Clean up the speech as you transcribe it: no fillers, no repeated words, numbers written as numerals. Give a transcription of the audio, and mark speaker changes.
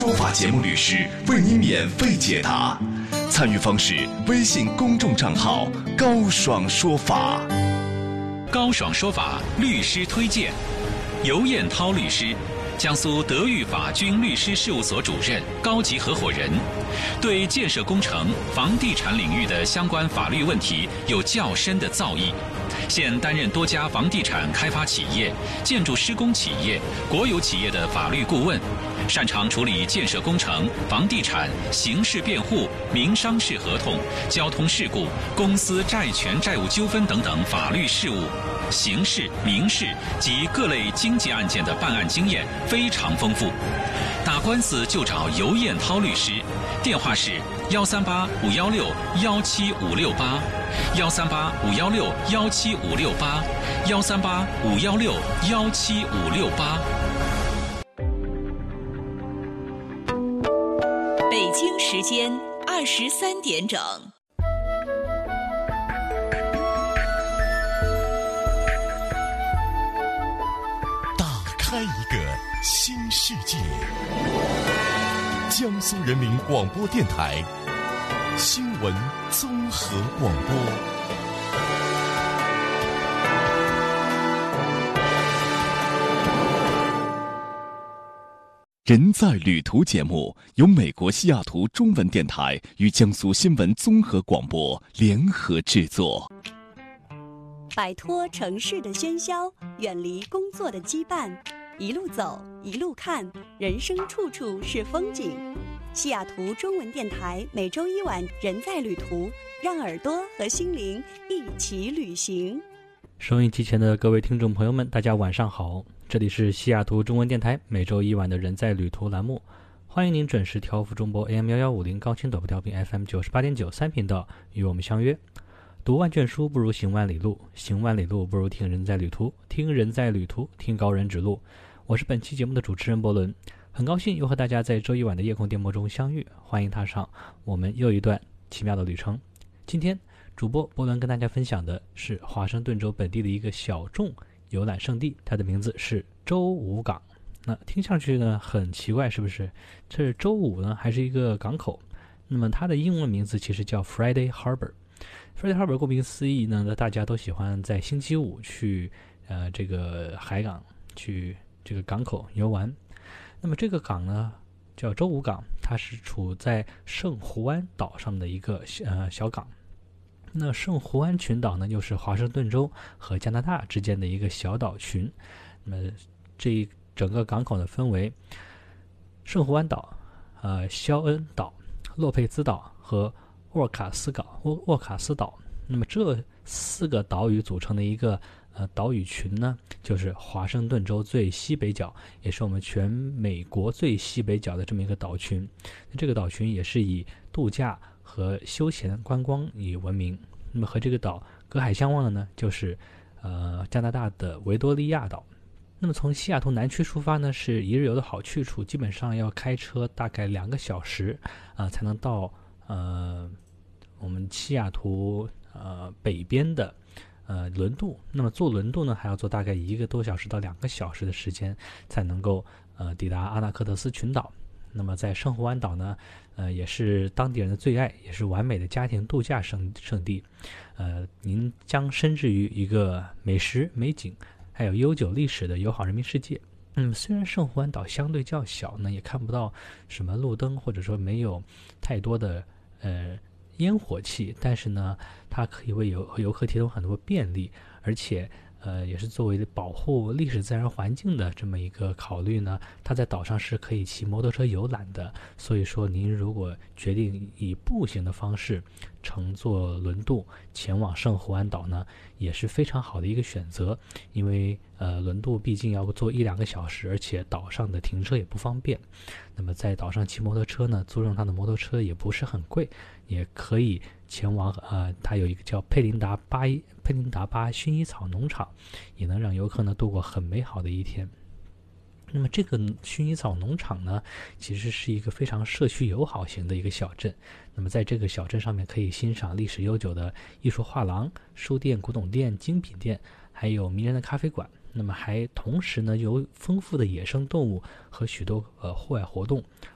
Speaker 1: 说法节目律师为您免费解答。参与方式：微信公众账号高爽说法。
Speaker 2: 高爽说法律师推荐，尤彦涛律师，江苏德裕法军律师事务所主任、高级合伙人，对建设工程、房地产领域的相关法律问题有较深的造诣。现担任多家房地产开发企业、建筑施工企业、国有企业的法律顾问，擅长处理建设工程、房地产、刑事辩护、民商事合同、交通事故、公司债权债务纠纷等等法律事务。刑事、民事及各类经济案件的办案经验非常丰富，打官司就找尤彦涛律师，电话是138-516-17568，138-516-17568，138-516-17568。
Speaker 3: 北京时间23点整。
Speaker 1: 开一个新世界。江苏人民广播电台新闻综合广播。人在旅途节目由美国西雅图中文电台与江苏新闻综合广播联合制作。
Speaker 4: 摆脱城市的喧嚣，远离工作的羁绊，一路走，一路看，人生处处是风景。西雅图中文电台每周一晚人在旅途，让耳朵和心灵一起旅行。
Speaker 5: 收音机前的各位听众朋友们，大家晚上好，这里是西雅图中文电台每周一晚的人在旅途栏目，欢迎您准时调伏中波 AM1150 高清短波调频 FM98.9 3频道与我们相约。读万卷书不如行万里路，行万里路不如听人在旅途，听人在旅途，听高人指路。我是本期节目的主持人伯伦，很高兴又和大家在周一晚的夜空电波中相遇，欢迎踏上我们又一段奇妙的旅程。今天主播伯伦跟大家分享的是华盛顿州本地的一个小众游览胜地，它的名字是周五港。那听上去呢很奇怪，是不是？这是周五呢还是一个港口？那么它的英文名字其实叫 Friday Harbor。Friday Harbor 顾名思义呢，大家都喜欢在星期五去这个海港，去这个港口游玩。那么这个港呢叫周五港，它是处在圣胡安岛上的一个小港。那圣胡安群岛呢又是华盛顿州和加拿大之间的一个小岛群。那么这整个港口呢分为圣胡安岛、肖恩岛、洛佩兹岛和沃卡斯岛。那么这4个岛屿组成的一个岛屿群呢，就是华盛顿州最西北角，也是我们全美国最西北角的这么一个岛群。这个岛群也是以度假和休闲观光以闻名。那么和这个岛隔海相望的呢，就是加拿大的维多利亚岛。那么从西雅图南区出发呢，是一日游的好去处，基本上要开车大概2个小时才能到我们西雅图北边的轮渡。那么坐轮渡呢还要坐大概1个多小时到2个小时的时间才能够抵达阿纳克德斯群岛。那么在圣胡安岛呢也是当地人的最爱，也是完美的家庭度假胜地。您将身置于一个美食美景还有悠久历史的友好人民世界。虽然圣胡安岛相对较小呢，也看不到什么路灯，或者说没有太多的烟火气，但是呢它可以为游客提供很多便利，而且也是作为保护历史自然环境的这么一个考虑呢，它在岛上是可以骑摩托车游览的。所以说您如果决定以步行的方式乘坐轮渡前往圣胡安岛呢，也是非常好的一个选择。因为轮渡毕竟要坐1-2个小时，而且岛上的停车也不方便。那么在岛上骑摩托车呢，租用它的摩托车也不是很贵，也可以前往它有一个叫佩林达巴薰衣草农场，也能让游客呢度过很美好的一天。那么这个薰衣草农场呢，其实是一个非常社区友好型的一个小镇。那么在这个小镇上面可以欣赏历史悠久的艺术画廊、书店、古董店、精品店，还有迷人的咖啡馆。那么还同时呢有丰富的野生动物和许多户外活动。